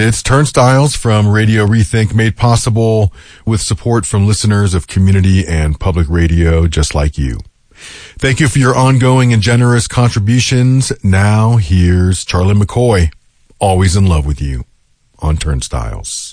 It's Turnstiles from Radio Rethink, made possible with support from listeners of community and public radio just like you. Thank you for your ongoing and generous contributions. Now here's Charlie McCoy, Always in Love with You, on Turnstiles.